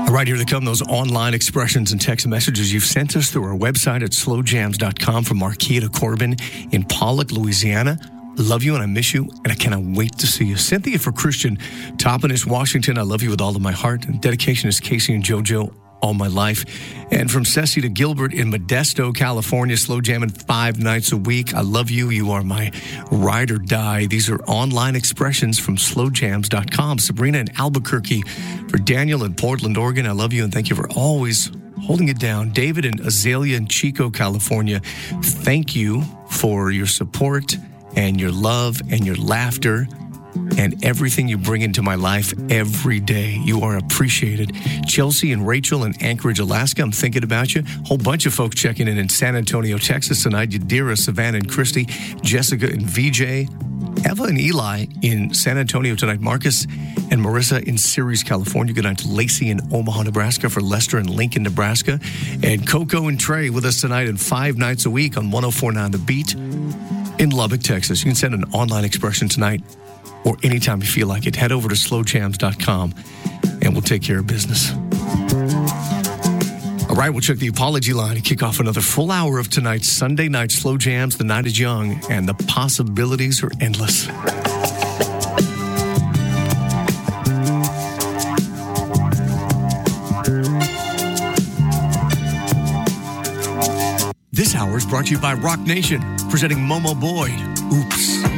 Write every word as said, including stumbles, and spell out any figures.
Right, here they come, those online expressions and text messages you've sent us through our website at slow jams dot com from Marquita Corbin in Pollock, Louisiana. I love you and I miss you, and I cannot wait to see you. Cynthia for Christian, Toppenish, Washington, I love you with all of my heart. And dedication is Casey and JoJo, all my life. And from Ceci to Gilbert in Modesto, California, slow jamming five nights a week. I love you. You are my ride or die. These are online expressions from slow jams dot com. Sabrina in Albuquerque, for Daniel in Portland, Oregon. I love you and thank you for always holding it down. David in Azalea in Chico, California. Thank you for your support and your love and your laughter and everything you bring into my life every day. You are appreciated. Chelsea and Rachel in Anchorage, Alaska, I'm thinking about you. Whole bunch of folks checking in in San Antonio, Texas tonight. Yadira, Savannah, and Christy. Jessica and V J. Eva and Eli in San Antonio tonight. Marcus and Marissa in Ceres, California. Good night to Lacey in Omaha, Nebraska. For Lester and Lincoln, Nebraska. And Coco and Trey with us tonight and five nights a week on one oh four point nine The Beat in Lubbock, Texas. You can send an online expression tonight or anytime you feel like it. Head over to slow jams dot com and we'll take care of business. All right, we'll check the apology line and kick off another full hour of tonight's Sunday night Slow Jams. The night is young and the possibilities are endless. This hour is brought to you by Rock Nation, presenting Momo Boy. Oops.